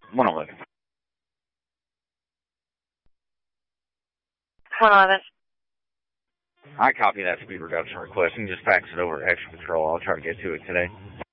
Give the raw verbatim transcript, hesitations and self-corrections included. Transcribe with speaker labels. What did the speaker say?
Speaker 1: one eleven.
Speaker 2: one eleven.
Speaker 1: I copy that speed reduction request and just fax it over to Extra Patrol. I'll try to get to it today.